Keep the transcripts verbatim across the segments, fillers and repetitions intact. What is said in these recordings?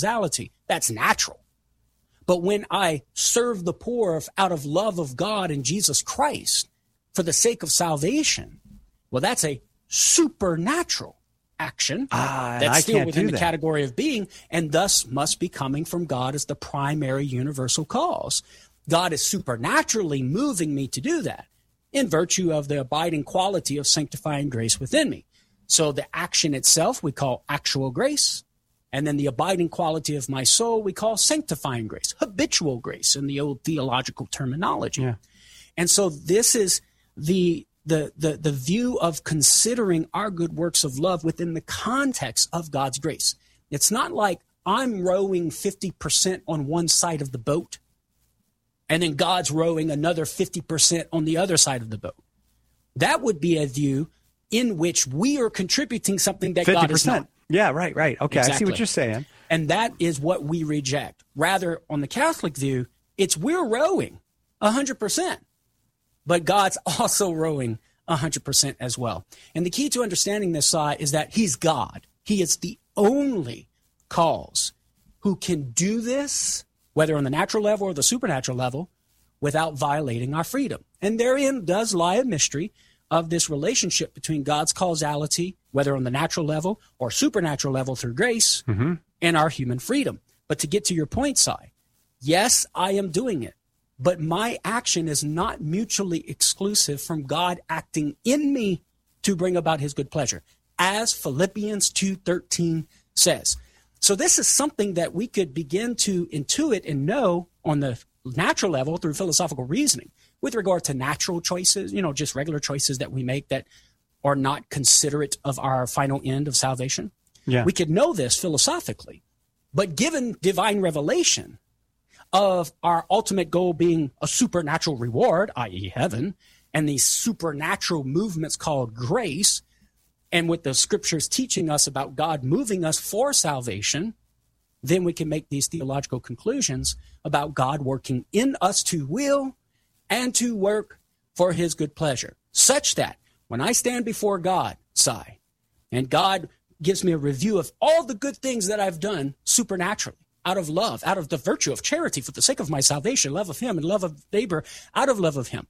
causality. That's natural. But when I serve the poor out of love of God and Jesus Christ for the sake of salvation, well, that's a supernatural action ah, that's I still can't within do the that. category of being, and thus must be coming from God as the primary universal cause. God is supernaturally moving me to do that in virtue of the abiding quality of sanctifying grace within me. So the action itself we call actual grace, and then the abiding quality of my soul we call sanctifying grace, habitual grace in the old theological terminology. Yeah. And so this is the the the the view of considering our good works of love within the context of God's grace. It's not like I'm rowing fifty percent on one side of the boat, and then God's rowing another fifty percent on the other side of the boat. That would be a view in which we are contributing something that God is not. Yeah, right, right. Okay, exactly. I see what you're saying. And that is what we reject. Rather, on the Catholic view, it's we're rowing one hundred percent, but God's also rowing one hundred percent as well. And the key to understanding this side is that he's God. He is the only cause who can do this, whether on the natural level or the supernatural level, without violating our freedom. And therein does lie a mystery of this relationship between God's causality, whether on the natural level or supernatural level through grace, mm-hmm. and our human freedom. But to get to your point, Si, yes, I am doing it, but my action is not mutually exclusive from God acting in me to bring about his good pleasure, as Philippians two thirteen says. So this is something that we could begin to intuit and know on the natural level through philosophical reasoning with regard to natural choices, you know, just regular choices that we make that are not considerate of our final end of salvation. Yeah. We could know this philosophically, but given divine revelation of our ultimate goal being a supernatural reward, that is heaven, and these supernatural movements called grace, and with the scriptures teaching us about God moving us for salvation, then we can make these theological conclusions about God working in us to will and to work for his good pleasure, such that when I stand before God, Si, and God gives me a review of all the good things that I've done supernaturally, out of love, out of the virtue of charity for the sake of my salvation, love of him and love of neighbor, out of love of him,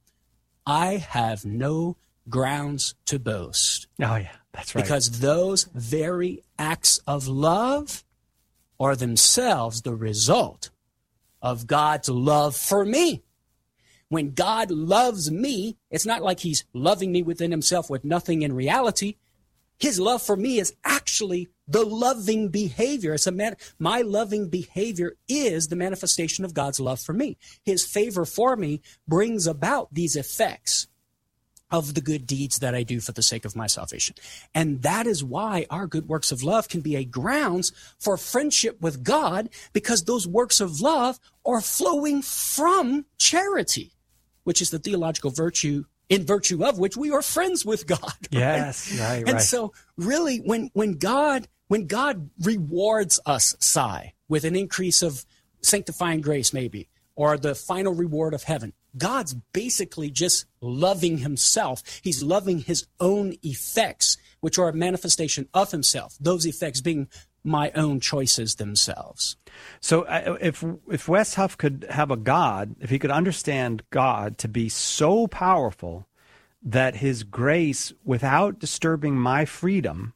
I have no grounds to boast. Oh, yeah, that's right. Because those very acts of love are themselves the result of God's love for me. When God loves me, it's not like he's loving me within himself with nothing in reality. His love for me is actually the loving behavior. It's a man, my loving behavior is the manifestation of God's love for me. His favor for me brings about these effects of the good deeds that I do for the sake of my salvation. And that is why our good works of love can be a grounds for friendship with God, because those works of love are flowing from charity, which is the theological virtue in virtue of which we are friends with God. Right? Yes, right, right. And so really when, when God, when God rewards us, Si, with an increase of sanctifying grace maybe, or the final reward of heaven, God's basically just loving himself. He's loving his own effects, which are a manifestation of himself, those effects being my own choices themselves. So uh, if if Wes Huff could have a God, if he could understand God to be so powerful that his grace, without disturbing my freedom,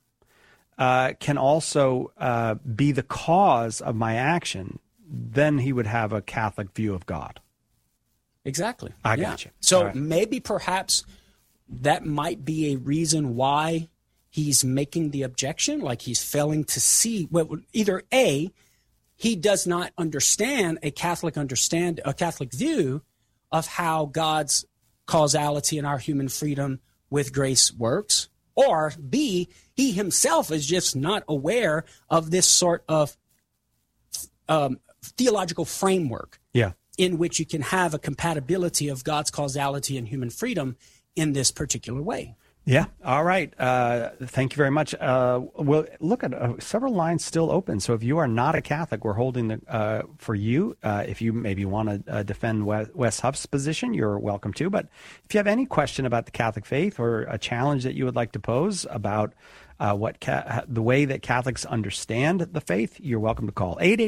uh, can also uh, be the cause of my action, then he would have a Catholic view of God. Exactly. I yeah. got you. So right. maybe perhaps that might be a reason why he's making the objection, like he's failing to see, well, either A, he does not understand a Catholic understand a Catholic view of how God's causality and our human freedom with grace works, or B, he himself is just not aware of this sort of um, theological framework. Yeah. In which you can have a compatibility of God's causality and human freedom in this particular way. Yeah. All right. Uh, thank you very much. Uh, we'll look at uh, several lines still open. So if you are not a Catholic, we're holding the, uh, for you. Uh, if you maybe want to uh, defend Wes, Wes Huff's position, you're welcome to. But if you have any question about the Catholic faith or a challenge that you would like to pose about uh, what ca- the way that Catholics understand the faith, you're welcome to call eight eight